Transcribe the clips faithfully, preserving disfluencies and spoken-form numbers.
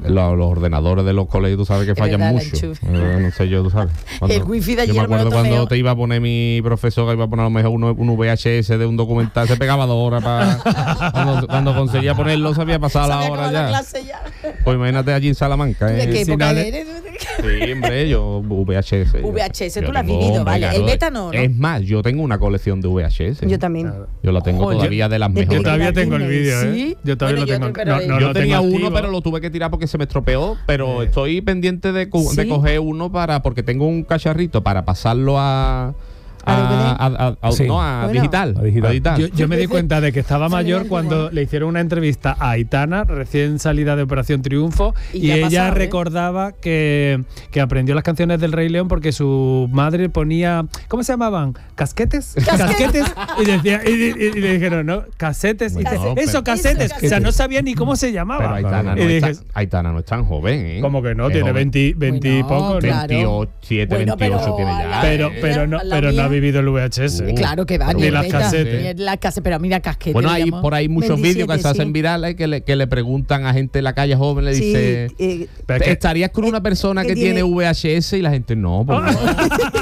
los, los ordenadores de los colegios, tú sabes que fallan verdad, mucho. Eh, no sé yo, tú sabes. Cuando, el wifi de ayer yo me acuerdo me lo cuando tomeo. te iba a poner mi profesor, que iba a poner a lo mejor un, un V H S de un documental, se pegaba dos horas para... cuando, cuando conseguía ponerlo, sabía pasar la Sabía hora acabar la ya. clase ya. Pues imagínate allí en Salamanca. ¿De Eh. qué Si época no le- eres? Sí, hombre, yo V H S. V H S, yo tú lo has tengo, vivido, hombre, vale. claro. El beta no, ¿no? Es más, yo tengo una colección de V H S. Yo también. Yo la tengo Ojo, todavía de las de mejores. Yo todavía tengo el vídeo, ¿eh? ¿Sí? Yo todavía Bueno, lo yo tengo. te- No, pero- no Yo lo tenía tengo uno, activo. pero lo tuve que tirar porque se me estropeó. Pero estoy pendiente de, co- de ¿Sí? coger uno para porque tengo un cacharrito para pasarlo a a, ¿A a- a- a- Sí. no, a Bueno. digital, A digital. a digital. Yo, yo me di cuenta de que estaba Se mayor veía cuando bien. le hicieron una entrevista a Aitana, recién salida de Operación Triunfo, Y y, ya ha ella pasado, ¿eh? recordaba que, que aprendió las canciones del Rey León porque su madre ponía, ¿cómo se llamaban? ¿Casquetes? ¿Casquetes? Y, decía, y, y- y le dijeron, ¿no? ¿Casetes? Y Bueno, dice, pero- eso, casetes. Eso, O sea, no sabía ni cómo se llamaba. Pero Aitana no, y es dije, tan- Aitana no es tan joven, ¿eh? ¿cómo que no? Es Tiene joven. veinte, veinte y Bueno, poco, ¿no? claro. veintisiete, Bueno, veintiocho pero tiene a ya. la- Pero, ¿eh? pero, no, a la pero no mía. ha vivido el V H S. Uh, Claro que va, Pero ni ni el las beta, casetes. ni el- las casetes, pero mira casquete. Bueno, le hay llamamos. por ahí muchos veintisiete, vídeos que se hacen sí. virales que le, que le preguntan a gente en la calle joven, le Sí, dice, eh, Pero es que- ¿estarías con una persona que que tiene tiene- V H S? Y la gente, no, por favor.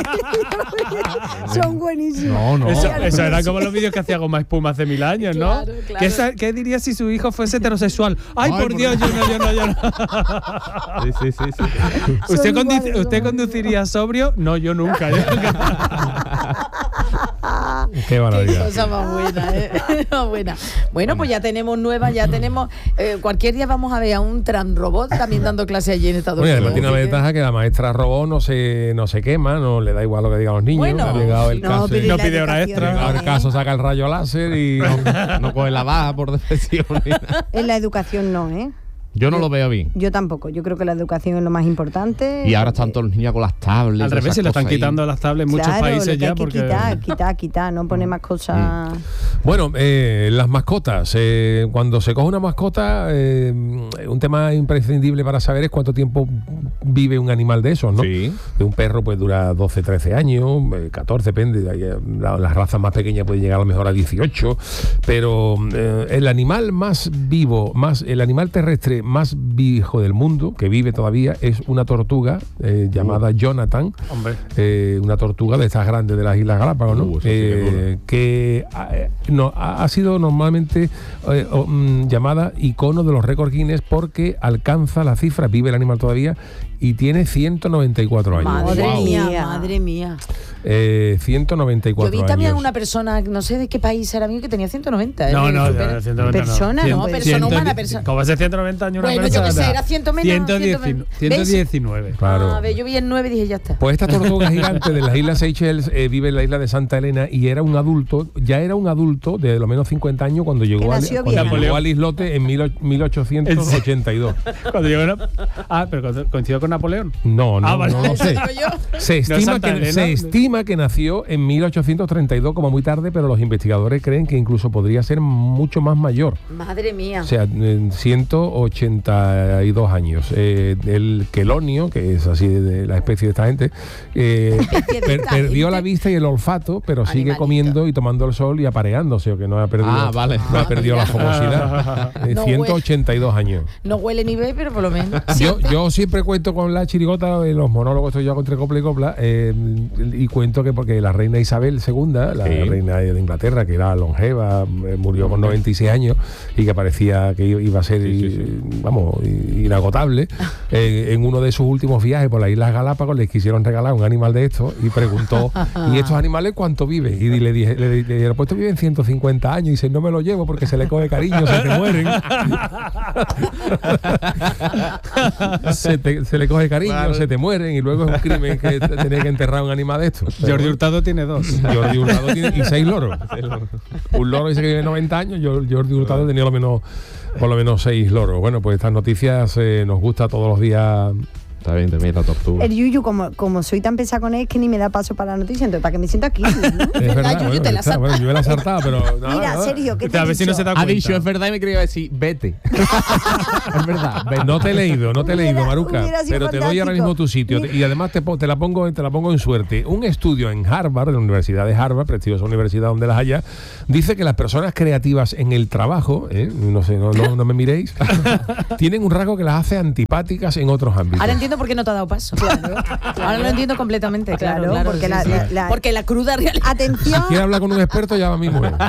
son buenísimos. No, no. Eso, Claro, eso pero era sí. como los vídeos que hacía Goma Espuma hace mil años, ¿no? Claro, claro. ¿Qué, esa- qué diría si su hijo fuese heterosexual? Ay, Ay, por por Dios, yo Dios. no, yo no, yo no. Sí, sí, sí, sí. ¿Usted, Son conduci- iguales, son ¿usted iguales. conduciría sobrio? No, yo nunca. Yo nunca. Qué Qué barbaridad. cosa más buena, ¿eh? Más buena. Bueno, pues ya tenemos nuevas, ya tenemos. Eh, cualquier día vamos a ver a un transrobot también dando clase allí en Estados Bueno, y Unidos. además tiene una Así que- ventaja que la maestra robot no se, no se quema, no le da igual lo que digan los niños. Bueno. ha llegado el No, caso, pero y- No la pide hora educación, extra. ha llegado el ¿eh? caso, saca el rayo láser y... No coge la baja por defección. ni nada. En la educación no, ¿eh? Yo no lo veo bien. Yo tampoco. Yo creo que la educación es lo más importante. Y ahora están todos los niños con las tablets. Al revés, esas se le están cosas ahí. quitando las tablets en muchos Claro, lo países que ya hay que porque... quitar, quitar, quitar, no poner más cosas. Bueno, eh, las mascotas. Eh, cuando se coge una mascota, eh, un tema imprescindible para saber es cuánto tiempo vive un animal de esos, ¿no? Sí. De un perro pues dura doce, trece años, eh, catorce, depende. Hay, eh, la- Las razas más pequeñas pueden llegar a lo mejor a dieciocho. Pero eh, el animal más vivo, más el animal terrestre más viejo del mundo, que vive todavía, es una tortuga eh, llamada Jonathan. Hombre. Eh, una tortuga de estas grandes de las Islas Galápagos, ¿no? Uh, eso sí que Eh, es que ha, eh, no, ha, ha sido normalmente eh, o, mm, llamada icono de los récords Guinness porque alcanza la cifra, vive el animal todavía, y tiene ciento noventa y cuatro años. Madre Wow. mía, Mía. madre mía. Eh, ciento noventa y Yo cuatro vi también años. una persona, no sé de qué país era mío, que tenía ciento noventa. ¿eh? No, no, Supera- ya, ciento noventa Persona, no. no, Cien- persona ciento humana, die- persona. ¿Cómo va a ser ciento noventa años una Bueno, yo persona? qué sé, era ciento menos, ciento diez, ciento veinte. ciento diecinueve. Claro. A ver, yo vi el nueve y dije, ya está. Pues esta tortuga gigante de las Islas Seychelles eh, vive en la isla de Santa Elena y era un adulto, ya era un adulto de lo menos cincuenta años cuando llegó, Que al, nació cuando viejo. llegó al islote en mil, mil ochocientos ochenta y dos. Cuando llegó Na- Ah, pero co- coincidió con Napoleón. No, no, Ah, vale. no lo Eso sé. digo yo. Se No es estima, Santa que, Elena. se estima que nació en mil ochocientos treinta y dos como muy tarde, pero los investigadores creen que incluso podría ser mucho más mayor. Madre mía. O sea, en ciento ochenta y dos años. Eh, el quelonio, que es así de la especie de esta gente, eh, especie de per- esta perdió gente. la vista y el olfato, pero sigue Animalito. comiendo y tomando el sol y apareándose, o que no ha perdido, Ah, vale. no ha perdido la fogosidad. Eh, No ciento ochenta y dos años. No huele ni ve, pero por lo menos. Yo, yo siempre cuento con la chirigota, en los monólogos estoy yo hago entre copla y copla, eh, y cuento que porque la reina Isabel segunda, la Sí. reina de Inglaterra, que era longeva, eh, murió con noventa y seis años y que parecía que iba a ser, Sí, sí, i- sí. vamos, i- inagotable, eh, en uno de sus últimos viajes por las Islas Galápagos les quisieron regalar un animal de estos y preguntó, ¿y estos animales cuánto viven? Y le dije, le, le dijeron, pues estos viven ciento cincuenta años, y dice, no me lo llevo porque se le coge cariño, se te mueren. se, te- se le coge cariño, Claro. se te mueren, y luego es un crimen que tener que enterrar un animal de estos. Pero Jordi bueno, Hurtado tiene dos. Jordi Hurtado tiene y seis loros. Un loro dice que vive noventa años, yo- Jordi Hurtado tenía lo menos, por lo menos seis loros. Bueno, pues estas noticias eh, nos gusta todos los días Está bien, también la tortuga. El Yuyu, como, como soy tan pesada con él, es que ni me da paso para la noticia, entonces para que me siento aquí. ¿no? Es verdad, Yuyu, bueno, te la está, has bueno, yo me la he saltado, pero nada, Mira, nada. Sergio, ¿qué te A ha ver si no dicho? se da Ha cuenta. dicho, es verdad, y me quería decir, vete. Es verdad, vete. No te he leído, no te he Hubiera- leído, Maruca, hubiera sido pero te doy ahora fantástico. mismo tu sitio. Mira. Y además te, po- te, la pongo, te la pongo en suerte. Un estudio en Harvard, en la Universidad de Harvard, prestigiosa universidad donde las haya, dice que las personas creativas en el trabajo, ¿eh? no sé, no, no, no me miréis, tienen un rasgo que las hace antipáticas en otros ámbitos. Ahora entiendo por qué no te ha dado paso. Ahora lo entiendo completamente, claro, Claro, claro, porque sí, la- sí. la- la- Porque la cruda realidad. Atención, Si quieres hablar con un experto, llama a mi mujer.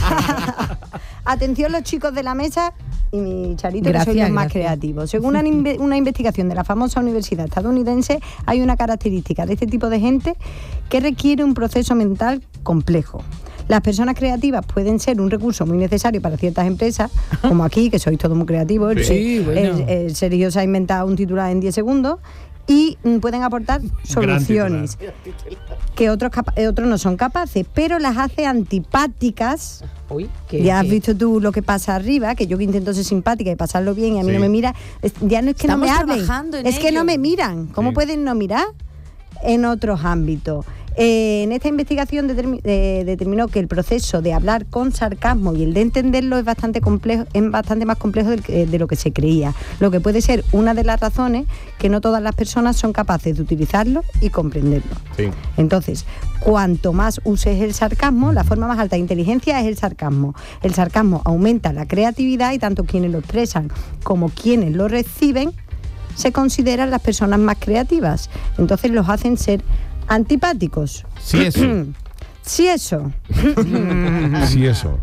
atención los chicos de la mesa y mi Charito, que Gracias, sois los más gracias. creativos. Según una, inve- una investigación de la famosa universidad estadounidense, hay una característica de este tipo de gente que requiere un proceso mental complejo. Las personas creativas pueden ser un recurso muy necesario para ciertas empresas, como aquí, que sois todos muy creativos. El- Sí, bueno. el, el Sergio se ha inventado un titular en diez segundos y mm, pueden aportar soluciones que otros, capa- eh, otros no son capaces, pero las hace antipáticas. Uy, que, Ya has que- visto tú lo que pasa arriba, que yo que intento ser simpática y pasarlo bien y a mí Sí. no me mira. Es- ya no es que no me Estamos hablen, trabajando en es que ello. no me miran. ¿Cómo Sí. pueden no mirar? En otros ámbitos. Eh, en esta investigación determi- eh, determinó que el proceso de hablar con sarcasmo y el de entenderlo es bastante complejo, es bastante más complejo del que- de lo que se creía, lo que puede ser una de las razones que no todas las personas son capaces de utilizarlo y comprenderlo. Sí. Entonces, cuanto más uses el sarcasmo, la forma más alta de inteligencia es el sarcasmo. El sarcasmo aumenta la creatividad y tanto quienes lo expresan como quienes lo reciben se consideran las personas más creativas. Entonces los hacen ser antipáticos. Sí, eso. Sí, eso. Sí, eso.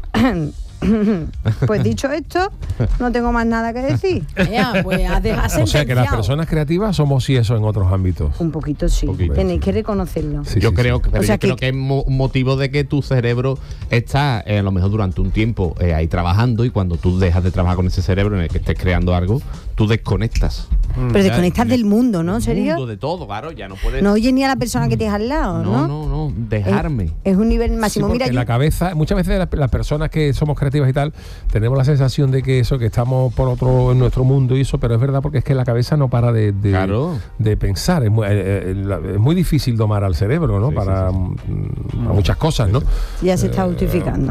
Pues dicho esto, no tengo más nada que decir. Ya, pues, has de- has O sea que las sentenciado. personas creativas somos sí eso en otros ámbitos. Un poquito sí. Poquito. Tenéis que reconocerlo. Sí, yo sí, creo sí. que, pero O sea yo creo que- que es mo- un motivo de que tu cerebro está eh, a lo mejor durante un tiempo eh, ahí trabajando, y cuando tú dejas de trabajar con ese cerebro en el que estés creando algo, tú desconectas. Pero Ya, desconectas en del el mundo, ¿no? ¿En serio? mundo, de todo, claro, ya no puedes. No oyes ni a la persona que tienes al lado, no, ¿no? no, no, dejarme. Es, es un nivel Sí, máximo. porque Mira, en yo- la cabeza, muchas veces las, las personas que somos creativas y tal, tenemos la sensación de que eso, que estamos por otro, en nuestro mundo y eso, pero es verdad porque es que la cabeza no para de, de, Claro. de pensar. Es muy, eh, eh, la- es muy difícil domar al cerebro, ¿no? Sí, para sí, mm, para muchas cosas, ¿no? ya se está justificando.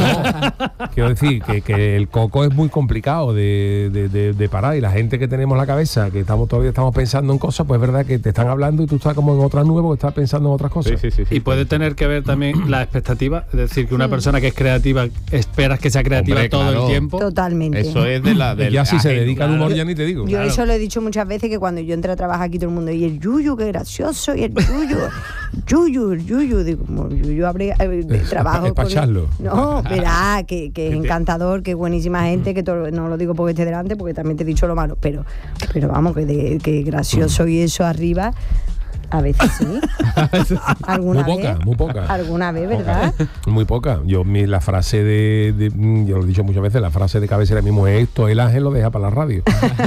No, quiero decir que, que el coco es muy complicado de, de- de- de parar, y la gente que tenemos la cabeza, que estamos todavía estamos pensando en cosas, pues es verdad que te están hablando y tú estás como en otra nube o estás pensando en otras cosas. Sí, sí, sí, sí. Y puede tener que ver también la expectativa, es decir, que una persona que es creativa esperas que sea creativa Hombre, todo claro. el tiempo. Totalmente. Eso es de la Y del ya si se ajeno, dedica al claro. humor ya ni te digo. Yo Claro. eso lo he dicho muchas veces, que cuando yo entré a trabajar aquí todo el mundo, y el Yuyu, qué gracioso, y el Yuyu, Yuyu, el Yuyu, digo, como Yuyu abre eh, de trabajo. Es pa' con él. echarlo. No, verá, que, que es encantador, que es buenísima gente, que todo- no lo digo porque esté delante, porque también te he dicho lo malo, pero, pero vamos, que, de, que gracioso y eso arriba. A veces sí. ¿Alguna Muy poca, vez? muy poca. ¿Alguna vez, verdad? Muy poca. Yo mi, la frase de, de- mm, yo lo he dicho muchas veces, la frase de cabecera mismo es esto, el ángel lo deja para la radio.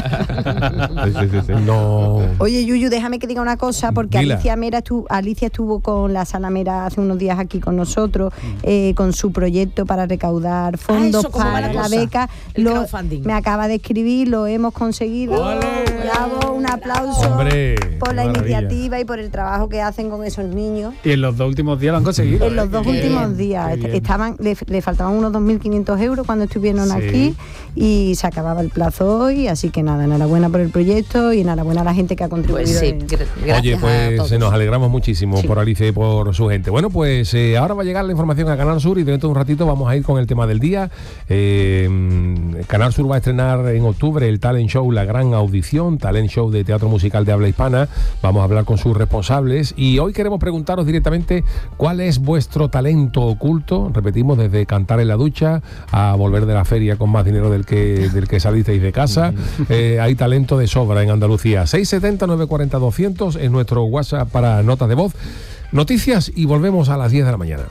Sí, sí, sí, sí. No. Oye, Yuyu, déjame que diga una cosa, porque Dila. Alicia Mera estuvo, Alicia estuvo con la Sala Mera hace unos días aquí con nosotros, eh, con su proyecto para recaudar fondos eso, ¿cómo va para la la cosa? beca. El Lo- crowdfunding. me acaba de escribir, lo hemos conseguido. ¡Ole! Bravo, un aplauso Hombre, por qué la maravilla. iniciativa y por el trabajo que hacen con esos niños. Y en los dos últimos días lo han conseguido. En los ¿eh? dos Qué últimos bien, días qué bien. estaban le, le faltaban unos dos mil quinientos euros cuando estuvieron Sí. aquí, y se acababa el plazo hoy, así que nada, enhorabuena por el proyecto y enhorabuena a la gente que ha contribuido. Pues sí, en- gra- gracias Oye, a pues todos. se nos alegramos muchísimo Sí. por Alicia y por su gente. Bueno, pues eh, ahora va a llegar la información a Canal Sur, y dentro de un ratito vamos a ir con el tema del día. Eh, Canal Sur va a estrenar en octubre el talent show La Gran Audición, talent show de teatro musical de habla hispana. Vamos a hablar con sus responsables, y hoy queremos preguntaros directamente cuál es vuestro talento oculto. Repetimos, desde cantar en la ducha a volver de la feria con más dinero del que, del que salisteis de casa. Eh, hay talento de sobra en Andalucía. seis setenta, nueve cuarenta, doscientos en nuestro WhatsApp para notas de voz. Noticias y volvemos a las diez de la mañana.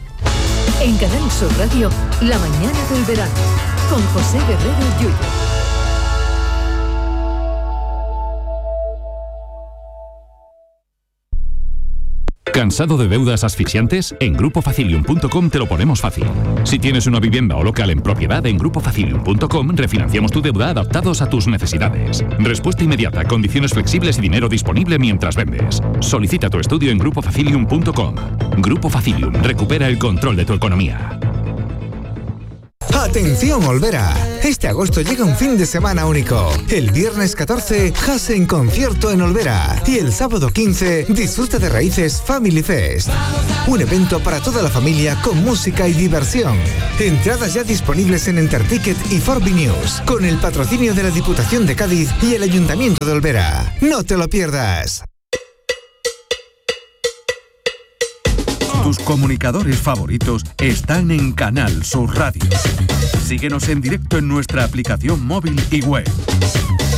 En Canal Sur Radio, la mañana del verano, con José Guerrero Yuyu. ¿Cansado de deudas asfixiantes? En grupo facilium punto com te lo ponemos fácil. Si tienes una vivienda o local en propiedad, en grupo facilium punto com refinanciamos tu deuda adaptados a tus necesidades. Respuesta inmediata, condiciones flexibles y dinero disponible mientras vendes. Solicita tu estudio en grupo facilium punto com. Grupo Facilium, recupera el control de tu economía. ¡Atención, Olvera! Este agosto llega un fin de semana único. El viernes catorce, Jase en concierto en Olvera. Y el sábado quince, disfruta de Raíces Family Fest. Un evento para toda la familia con música y diversión. Entradas ya disponibles en Enterticket y Forbi News, con el patrocinio de la Diputación de Cádiz y el Ayuntamiento de Olvera. ¡No te lo pierdas! Tus comunicadores favoritos están en Canal Sur Radio. Síguenos en directo en nuestra aplicación móvil y web.